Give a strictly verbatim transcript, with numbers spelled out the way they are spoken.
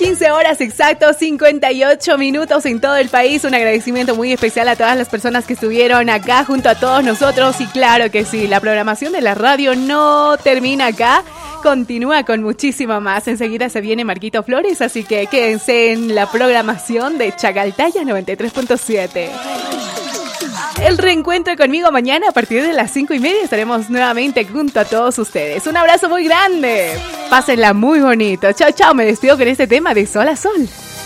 quince horas exactos, cincuenta y ocho minutos en todo el país. Un agradecimiento muy especial a todas las personas que estuvieron acá junto a todos nosotros. Y claro que sí, la programación de la radio no termina acá, continúa con muchísimo más. Enseguida se viene Marquito Flores, así que quédense en la programación de Chacaltaya noventa y tres punto siete. El reencuentro conmigo mañana a partir de las cinco y media. Estaremos nuevamente junto a todos ustedes. Un abrazo muy grande. Pásenla muy bonito. Chao, chao. Me despido con este tema de Sol a Sol.